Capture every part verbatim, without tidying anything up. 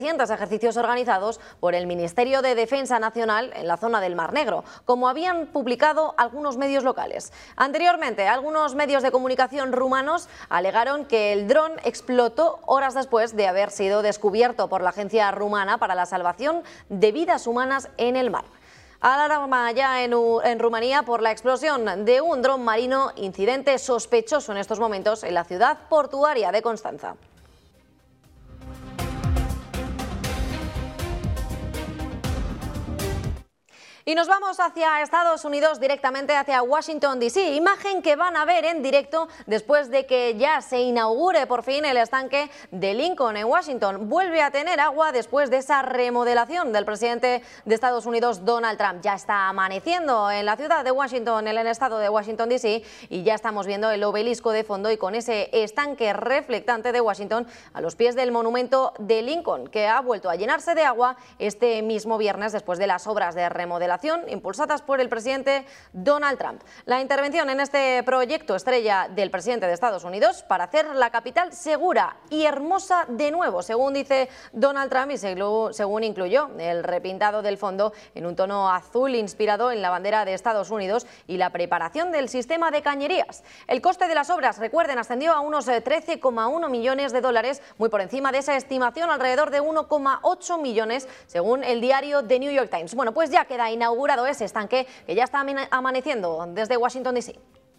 ejercicios organizados por el Ministerio de Defensa Nacional en la zona del Mar Negro, como habían publicado algunos medios locales. Anteriormente, algunos medios de comunicación rumanos alegaron que el dron explotó horas después de haber sido descubierto por la Agencia Rumana para la Salvación de Vidas Humanas en el Mar. Alarma ya en, en Rumanía por la explosión de un dron marino, incidente sospechoso en estos momentos en la ciudad portuaria de Constanza. Y nos vamos hacia Estados Unidos, directamente hacia Washington D C, imagen que van a ver en directo después de que ya se inaugure por fin el estanque de Lincoln en Washington. Vuelve a tener agua después de esa remodelación del presidente de Estados Unidos, Donald Trump. Ya está amaneciendo en la ciudad de Washington, en el estado de Washington D C, y ya estamos viendo el obelisco de fondo y con ese estanque reflectante de Washington a los pies del monumento de Lincoln, que ha vuelto a llenarse de agua este mismo viernes después de las obras de remodelación impulsadas por el presidente Donald Trump. La intervención en este proyecto estrella del presidente de Estados Unidos para hacer la capital segura y hermosa de nuevo, según dice Donald Trump, y según incluyó el repintado del fondo en un tono azul inspirado en la bandera de Estados Unidos y la preparación del sistema de cañerías. El coste de las obras, recuerden, ascendió a unos trece coma uno millones de dólares, muy por encima de esa estimación, alrededor de uno coma ocho millones, según el diario The New York Times. Bueno, pues ya queda inaugurado ese estanque que ya está amaneciendo desde Washington D C.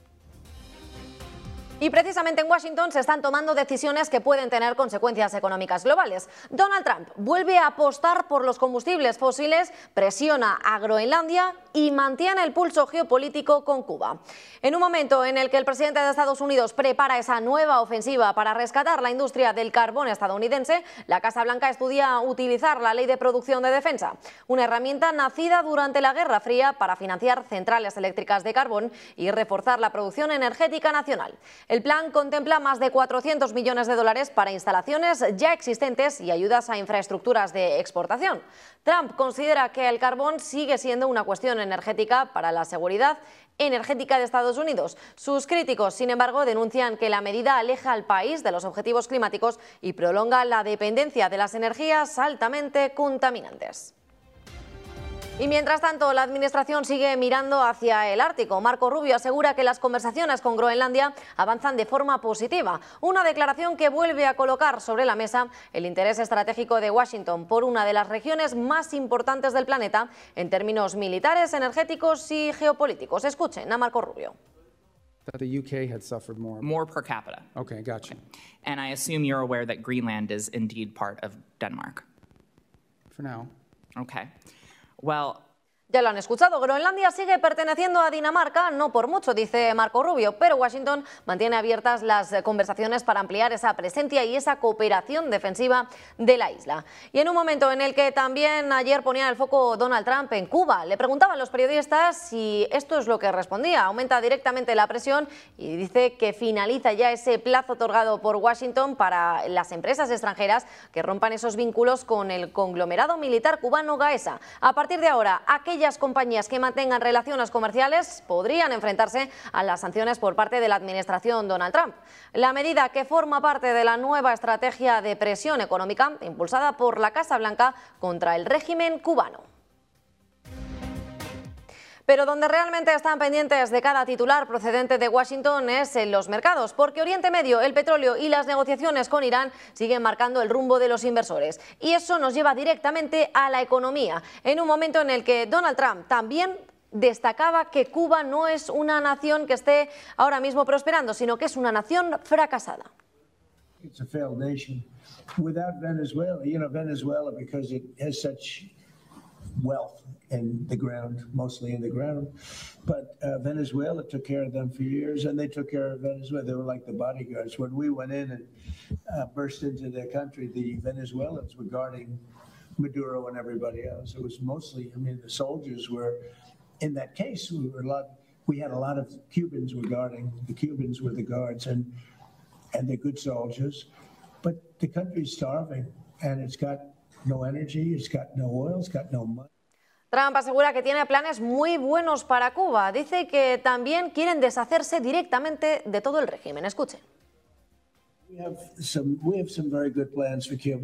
Y precisamente en Washington se están tomando decisiones que pueden tener consecuencias económicas globales. Donald Trump vuelve a apostar por los combustibles fósiles, presiona a Groenlandia y mantiene el pulso geopolítico con Cuba. En un momento en el que el presidente de Estados Unidos prepara esa nueva ofensiva para rescatar la industria del carbón estadounidense, la Casa Blanca estudia utilizar la Ley de Producción de Defensa, una herramienta nacida durante la Guerra Fría para financiar centrales eléctricas de carbón y reforzar la producción energética nacional. El plan contempla más de cuatrocientos millones de dólares para instalaciones ya existentes y ayudas a infraestructuras de exportación. Trump considera que el carbón sigue siendo una cuestión energética para la seguridad energética de Estados Unidos. Sus críticos, sin embargo, denuncian que la medida aleja al país de los objetivos climáticos y prolonga la dependencia de las energías altamente contaminantes. Y mientras tanto, la administración sigue mirando hacia el Ártico. Marco Rubio asegura que las conversaciones con Groenlandia avanzan de forma positiva, una declaración que vuelve a colocar sobre la mesa el interés estratégico de Washington por una de las regiones más importantes del planeta en términos militares, energéticos y geopolíticos. Escuchen a Marco Rubio. That the U K had suffered more. More per capita. Okay, gotcha. Okay. And I assume you're aware that Greenland is indeed part of Denmark. For now. Okay. Well, ya lo han escuchado, Groenlandia sigue perteneciendo a Dinamarca, no por mucho, dice Marco Rubio, pero Washington mantiene abiertas las conversaciones para ampliar esa presencia y esa cooperación defensiva de la isla. Y en un momento en el que también ayer ponía el foco Donald Trump en Cuba, le preguntaban los periodistas si esto es lo que respondía. Aumenta directamente la presión y dice que finaliza ya ese plazo otorgado por Washington para las empresas extranjeras que rompan esos vínculos con el conglomerado militar cubano Gaesa. A partir de ahora, aquellas Aquellas compañías que mantengan relaciones comerciales podrían enfrentarse a las sanciones por parte de la administración Donald Trump. La medida, que forma parte de la nueva estrategia de presión económica impulsada por la Casa Blanca contra el régimen cubano. Pero donde realmente están pendientes de cada titular procedente de Washington es en los mercados, porque Oriente Medio, el petróleo y las negociaciones con Irán siguen marcando el rumbo de los inversores. Y eso nos lleva directamente a la economía, en un momento en el que Donald Trump también destacaba que Cuba no es una nación que esté ahora mismo prosperando, sino que es una nación fracasada. It's a failed nation. Without Venezuela, you know, Venezuela, because it has such wealth in the ground, mostly in the ground. But uh, Venezuela took care of them for years, and they took care of Venezuela. They were like the bodyguards. When we went in and uh, burst into their country, the Venezuelans were guarding Maduro and everybody else. It was mostly, I mean, the soldiers were, in that case, we were a lot, we had a lot of Cubans were guarding, the Cubans were the guards, and and they're good soldiers. But the country's starving, and it's got no energy, it's got no oil, it's got no money. Trump asegura que tiene planes muy buenos para Cuba. Dice que también quieren deshacerse directamente de todo el régimen. Escuchen. We have some, we have some very good plans for Cuba.